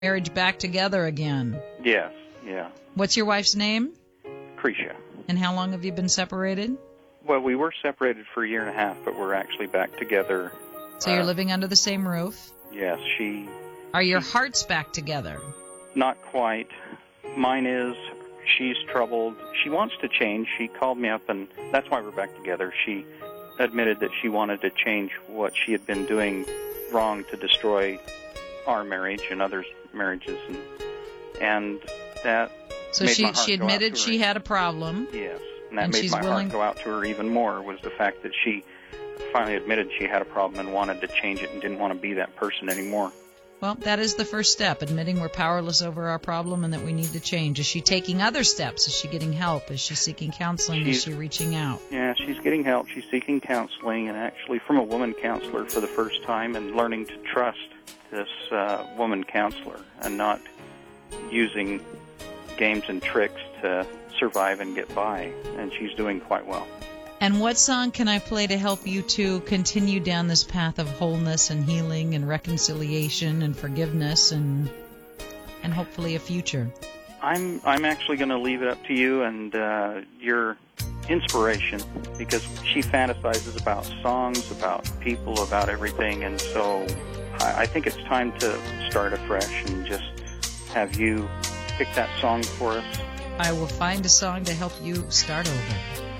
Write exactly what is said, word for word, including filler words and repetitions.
marriage back together again. Yes, yeah. What's your wife's name? Cretia. And how long have you been separated? Well, we were separated for a year and a half, but we're actually back together. So you're uh, living under the same roof? Yes, she... Are your hearts back together? Not quite. Mine is. She's troubled. She wants to change. She called me up, and that's why we're back together. She admitted that she wanted to change what she had been doing wrong to destroy our marriage and others' marriages, and, and that So made she my heart she go out admitted to she her. had a problem. Yes, and that And made she's my willing- heart go out to her even more, was the fact that she finally admitted she had a problem and wanted to change it and didn't want to be that person anymore. Well, that is the first step, admitting we're powerless over our problem and that we need to change. Is she taking other steps? Is she getting help? Is she seeking counseling? She's- Is she reaching out? Yeah, she's getting help. She's seeking counseling, and actually from a woman counselor for the first time, and learning to trust this uh, woman counselor and not using games and tricks to survive and get by. And she's doing quite well. And what song can I play to help you to continue down this path of wholeness and healing and reconciliation and forgiveness and and hopefully a future? I'm I'm actually going to leave it up to you and uh, your inspiration, because she fantasizes about songs, about people, about everything, and so I, I think it's time to start afresh and just have you pick that song for us. I will find a song to help you start over.